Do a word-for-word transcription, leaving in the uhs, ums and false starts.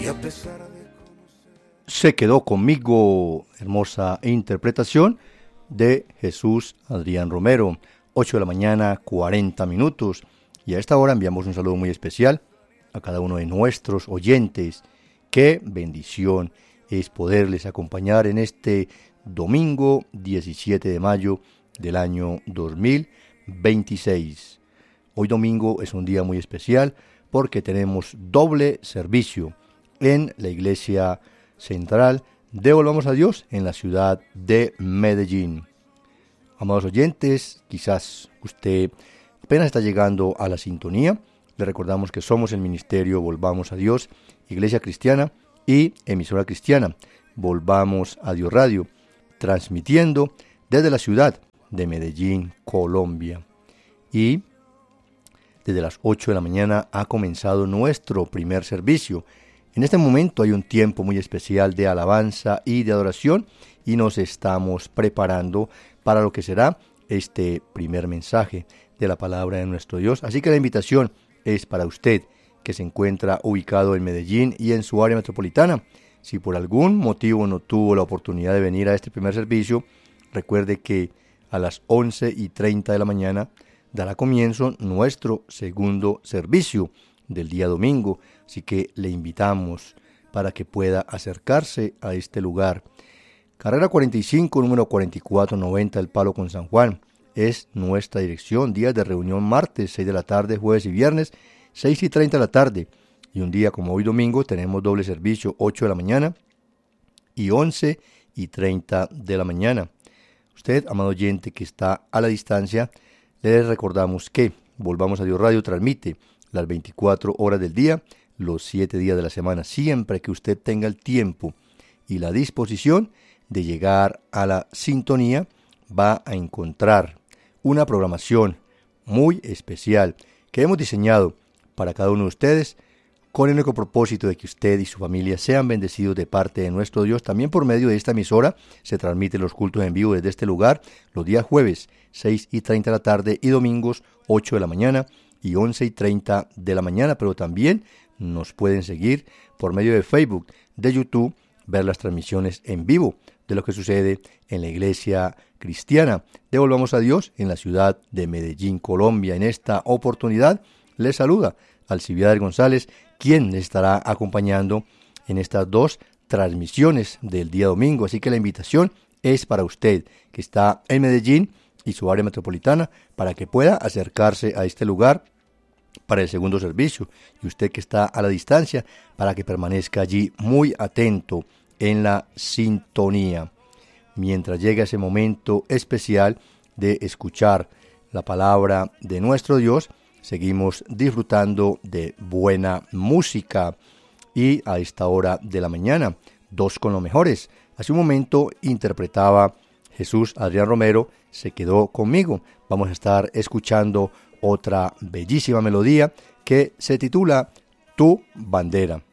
Se quedó conmigo, hermosa interpretación de Jesús Adrián Romero, ocho de la mañana, cuarenta minutos. Y a esta hora enviamos un saludo muy especial a cada uno de nuestros oyentes. Qué bendición es poderles acompañar en este domingo diecisiete de mayo del año dos mil veintiséis. Hoy domingo es un día muy especial porque tenemos doble servicio en la iglesia central de Volvamos a Dios en la ciudad de Medellín. Amados oyentes, quizás usted apenas está llegando a la sintonía. Le recordamos que somos el ministerio Volvamos a Dios, Iglesia Cristiana y emisora cristiana Volvamos a Dios Radio, transmitiendo desde la ciudad de Medellín, Colombia. Y desde las ocho de la mañana ha comenzado nuestro primer servicio. En este momento hay un tiempo muy especial de alabanza y de adoración y nos estamos preparando para lo que será este primer mensaje de la palabra de nuestro Dios. Así que la invitación es para usted que se encuentra ubicado en Medellín y en su área metropolitana. Si por algún motivo no tuvo la oportunidad de venir a este primer servicio, recuerde que a las once y treinta de la mañana dará comienzo nuestro segundo servicio del día domingo, así que le invitamos para que pueda acercarse a este lugar. Carrera cuarenta y cinco, número cuarenta y cuatro noventa, El Palo con San Juan, es nuestra dirección. Días de reunión martes, seis de la tarde, jueves y viernes, seis y treinta de la tarde. Y un día como hoy domingo tenemos doble servicio, ocho de la mañana y once y treinta de la mañana. Usted, amado oyente que está a la distancia, le recordamos que Volvamos a Dios Radio transmite las veinticuatro horas del día, los siete días de la semana, siempre que usted tenga el tiempo y la disposición de llegar a la sintonía, va a encontrar una programación muy especial que hemos diseñado para cada uno de ustedes con el único propósito de que usted y su familia sean bendecidos de parte de nuestro Dios. También por medio de esta emisora se transmiten los cultos en vivo desde este lugar los días jueves, seis y treinta de la tarde y domingos, ocho de la mañana y once y treinta de la mañana, pero también nos pueden seguir por medio de Facebook, de YouTube, ver las transmisiones en vivo de lo que sucede en la iglesia cristiana de Volvamos a Dios en la ciudad de Medellín, Colombia. En esta oportunidad les saluda Alcibiades González, quien les estará acompañando en estas dos transmisiones del día domingo. Así que la invitación es para usted que está en Medellín y su área metropolitana para que pueda acercarse a este lugar para el segundo servicio, y usted que está a la distancia para que permanezca allí muy atento en la sintonía mientras llega ese momento especial de escuchar la palabra de nuestro Dios. Seguimos disfrutando de buena música y a esta hora de la mañana, dos con los mejores. Hace un momento interpretaba Jesús Adrián Romero, Se quedó conmigo. Vamos a estar escuchando otra bellísima melodía que se titula Tu bandera.